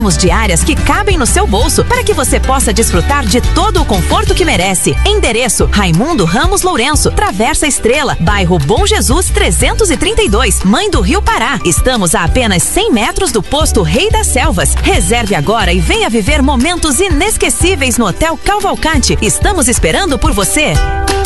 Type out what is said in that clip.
diárias que cabem no seu bolso para que você possa desfrutar de todo o conforto que merece. Endereço: Raimundo Ramos Lourenço, Travessa Estrela, bairro Bom Jesus 332, Mãe do Rio Pará. Estamos a apenas 100 metros do posto Rei das Selvas. Reserve agora e venha viver momentos inesquecíveis no Hotel Cavalcante. Estamos esperando por você.